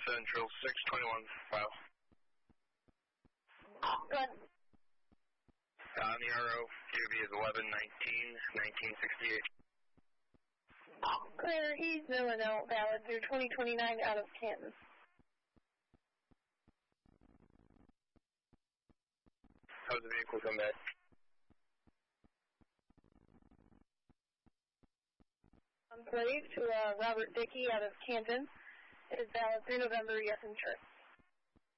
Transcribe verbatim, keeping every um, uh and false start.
Central six twenty-one file. Go ahead. On the R O, U V is eleven nineteen nineteen sixty-eight. Clear, he's no and out, valid through twenty twenty-nine out of Canton. How's the vehicle come back? I'm slave to uh, Robert Dickey out of Canton. It is valid through November, yes, and sure.